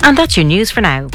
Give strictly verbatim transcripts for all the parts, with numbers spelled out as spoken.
And that's your news for now.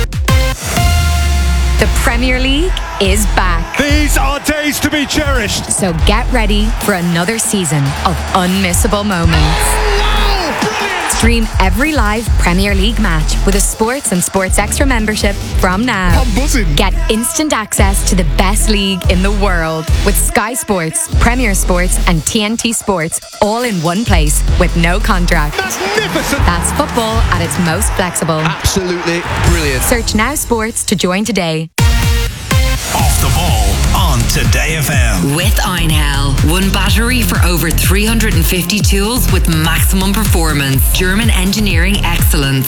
The Premier League is back. These are days to be cherished. So get ready for another season of unmissable moments. Stream every live Premier League match with a Sports and Sports Extra membership from now. I'm buzzing. Get instant access to the best league in the world with Sky Sports, Premier Sports and T N T Sports all in one place with no contract. Magnificent. That's football at its most flexible. Absolutely brilliant. Search Now Sports to join today. Off the ball on Today F M. With Einhell. One battery for over three hundred fifty tools with maximum performance. German engineering excellence.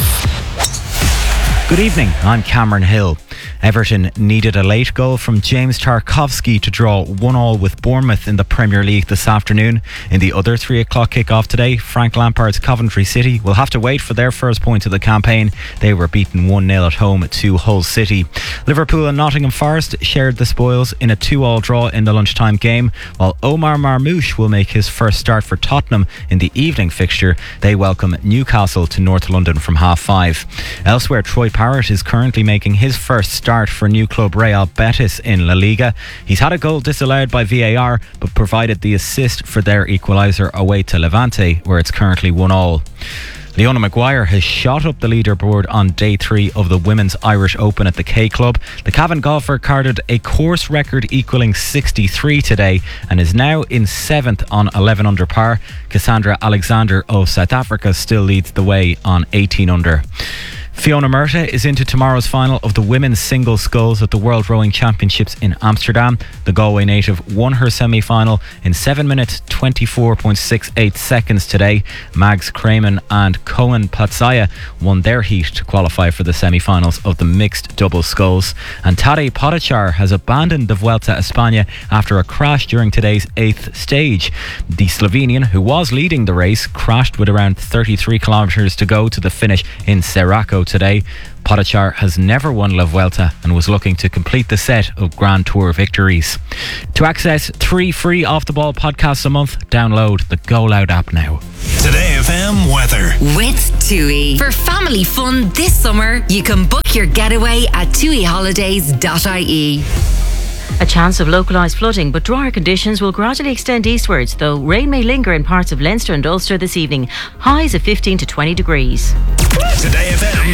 Good evening, I'm Cameron Hill. Everton needed a late goal from James Tarkowski to draw one all with Bournemouth in the Premier League this afternoon. In the other three o'clock kick-off today, Frank Lampard's Coventry City will have to wait for their first point of the campaign. They were beaten one nil at home to Hull City. Liverpool and Nottingham Forest shared the spoils in a two all draw in the lunchtime game, while Omar Marmoush will make his first start for Tottenham in the evening fixture. They welcome Newcastle to North London from half five. Elsewhere, Troy Parrott is currently making his first start for new club Real Betis in La Liga. He's had a goal disallowed by V A R but provided the assist for their equaliser away to Levante, where it's currently one all. Leona Maguire has shot up the leaderboard on day three of the Women's Irish Open at the K Club. The Cavan golfer carded a course record equaling sixty-three today and is now in seventh on eleven under par. Cassandra Alexander of South Africa still leads the way on eighteen under. Fiona Murtagh is into tomorrow's final of the women's single sculls at the World Rowing Championships in Amsterdam. The Galway native won her semi-final in seven minutes twenty-four point six eight seconds today. Mags Crayman and Cohen Patsaya won their heat to qualify for the semi-finals of the mixed double sculls. And Tadej Pogačar has abandoned the Vuelta a España after a crash during today's eighth stage. The Slovenian, who was leading the race, crashed with around thirty-three kilometres to go to the finish in Cerraco today. Pogačar has never won La Vuelta and was looking to complete the set of Grand Tour victories. To access three free Off the Ball podcasts a month, download the Go Loud app now. Today F M weather. With TUI. For family fun this summer, you can book your getaway at tui holidays dot I E. A chance of localised flooding, but drier conditions will gradually extend eastwards, though rain may linger in parts of Leinster and Ulster this evening. Highs of fifteen to twenty degrees. Today F M's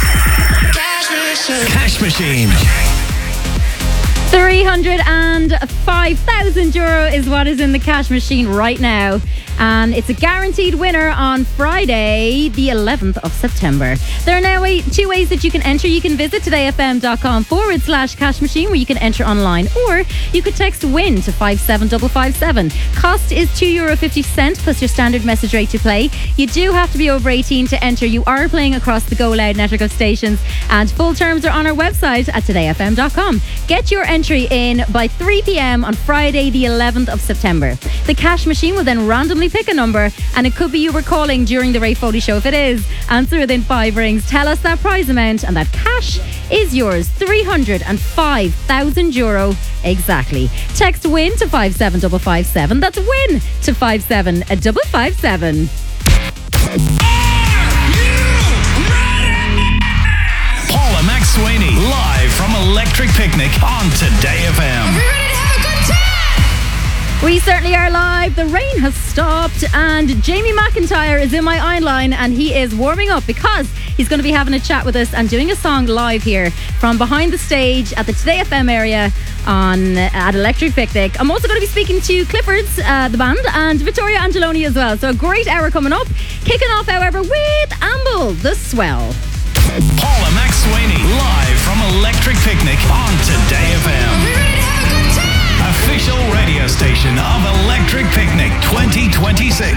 Cash Machine. three hundred five thousand euro is what is in the cash machine right now. And it's a guaranteed winner on Friday, the eleventh of September. There are now two ways that you can enter. You can visit todayfm.com forward slash cash machine, where you can enter online, or you could text WIN to five seven five five seven. Cost is two euro fifty plus your standard message rate to play. You do have to be over eighteen to enter. You are playing across the Go Loud network of stations, and full terms are on our website at today f m dot com. Get your entry in by three p.m. on Friday, the eleventh of September. The cash machine will then randomly pick a number, and it could be you were calling during the Ray Foley show. If it is, answer within five rings, tell us that prize amount, and that cash is yours. three hundred five thousand euro exactly. Text WIN to five seven five five seven. That's WIN to five seven five five seven. Paula McSweeney live from Electric Picnic on Today F M. We certainly are live. The rain has stopped, and Jamie McIntyre is in my eye line, and he is warming up because he's going to be having a chat with us and doing a song live here from behind the stage at the Today F M area on at Electric Picnic. I'm also going to be speaking to Cliffords, uh, the band, and Vittoria Angeloni as well. So a great hour coming up. Kicking off, however, with Amble, the Swell. Paula McSweeney live from Electric Picnic on Today F M. Official radio station of Electric Picnic twenty twenty-six.